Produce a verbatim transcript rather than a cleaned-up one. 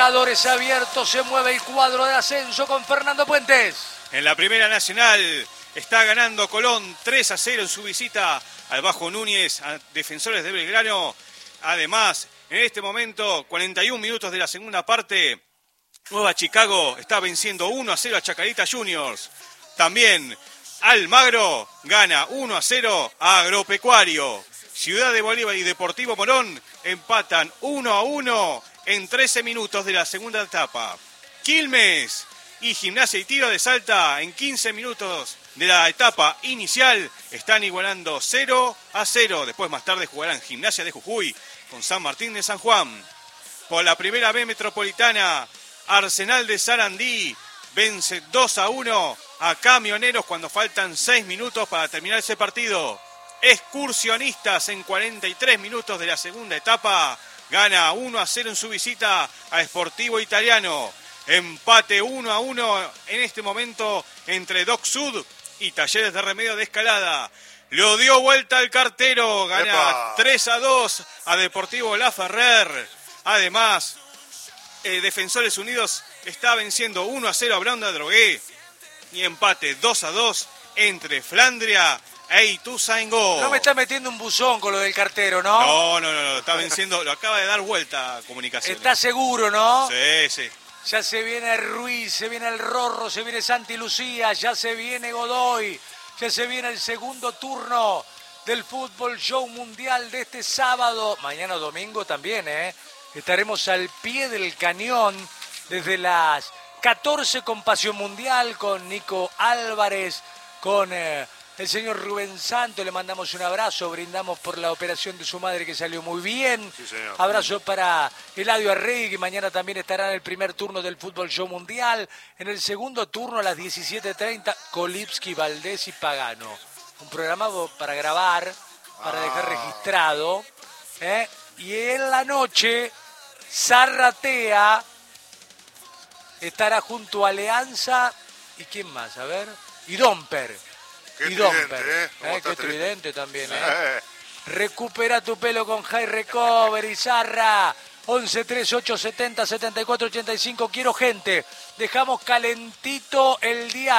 marcadores abiertos, se mueve el cuadro de ascenso con Fernando Puentes. En la Primera Nacional está ganando Colón tres a cero en su visita al Bajo Núñez, a Defensores de Belgrano. Además, en este momento, cuarenta y un minutos de la segunda parte, Nueva Chicago está venciendo uno a cero a Chacarita Juniors. También Almagro gana uno a cero a Agropecuario. Ciudad de Bolívar y Deportivo Morón empatan uno a uno en trece minutos de la segunda etapa. Quilmes y Gimnasia y Tiro de Salta en quince minutos de la etapa inicial están igualando cero a cero. Después más tarde jugarán Gimnasia de Jujuy con San Martín de San Juan. Por la primera B metropolitana, Arsenal de Sarandí vence dos a uno a Camioneros cuando faltan seis minutos para terminar ese partido. Excursionistas en cuarenta y tres minutos de la segunda etapa gana uno a cero en su visita a Sportivo Italiano. Empate uno a uno en este momento entre Doc Sud y Talleres de Remedio de Escalada. Lo dio vuelta al cartero, gana ¡epa! tres a dos a Deportivo Laferrer. Además, eh, Defensores Unidos está venciendo uno a cero a Brown de Drogué. Y empate dos a dos entre Flandria e Ituzaingó. No me está metiendo un buzón con lo del cartero, ¿no? No, no, no, no, está venciendo, lo acaba de dar vuelta a Comunicaciones. ¿Está seguro, no? Sí, sí. Ya se viene Ruiz, se viene el Rorro, se viene Santi Lucía, ya se viene Godoy, ya se viene el segundo turno del Fútbol Show Mundial de este sábado. Mañana domingo también, ¿eh? Estaremos al pie del cañón desde las catorce con Pasión Mundial, con Nico Álvarez, con eh, el señor Rubén Santos. Le mandamos un abrazo, brindamos por la operación de su madre que salió muy bien. Sí, señor. Abrazo para Eladio Arregui, que mañana también estará en el primer turno del Fútbol Show Mundial. En el segundo turno a las diecisiete treinta, Kolipski, Valdés y Pagano. Un programa para grabar, para ah. dejar registrado. ¿eh? Y en la noche, Zarratea estará junto a Alianza y ¿quién más? A ver, y Domper. Qué y Domper. tridente, ¿eh? ¿Eh? Qué tridente también, ¿eh? Recupera tu pelo con High Recovery, Zarra. once tres ocho setenta setenta y cuatro ochenta y cinco. Quiero gente. Dejamos calentito el día.